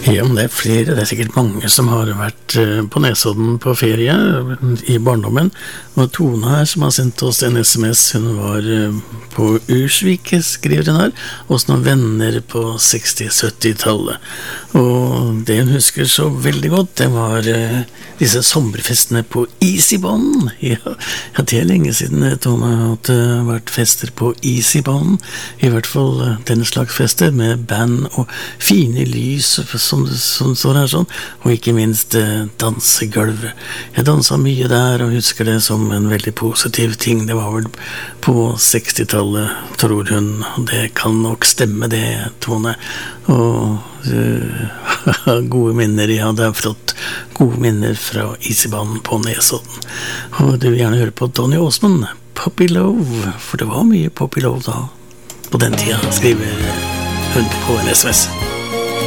Ja, men det flere, det sikkert mange som har vært på Nesodden på ferie i barndommen. Og Tone her som har sendt oss en SMS, hun var på Ursvik, skriver hun her, hos noen venner på 60-70-tallet. Og det hun husker så veldig godt, det var disse sommerfestene på Easybanen. Ja, det er lenge siden Tone at det har vært fester på Easybanen, i hvert fall den slags fester med band og fine lys som står her sånn, og ikke minst dansegulv. Jeg danset mye der og husker det som en veldig positiv ting. Det var vel på 60-tallet, tror hun, og det kan nok stemme det, Tone. Og gode minner, ja, det er flott. Gode minner fra Easybanen på Nesodden. Og du vil gjerne høre på Donny Osmond, Puppy Love, for det var mye Puppy Love da, på den tida, skriver hun på en SMS.